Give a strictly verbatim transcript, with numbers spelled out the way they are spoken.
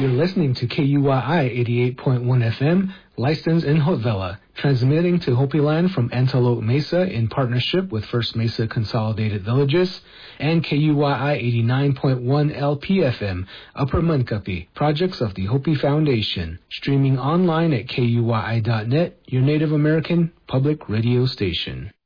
You're listening to K U Y I eighty-eight point one F M, licensed in Haute-Villa, transmitting to Hopi Land from Antelope Mesa in partnership with First Mesa Consolidated Villages, and K U Y I eighty-nine point one L P F M, Upper Munkapi, projects of the Hopi Foundation, streaming online at K U Y I dot net, your Native American public radio station.